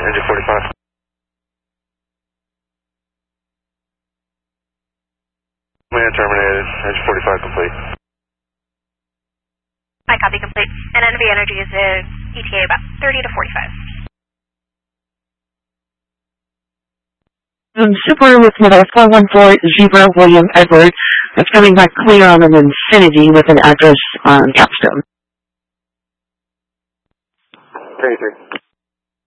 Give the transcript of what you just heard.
engine 45. Command terminated, engine 45 complete. I copy complete. And NV Energy is ETA about 30 to 45. Super with Mother 414 Zebra William Edward. That's coming back clear on an Infinity with an address on Capstone. 33.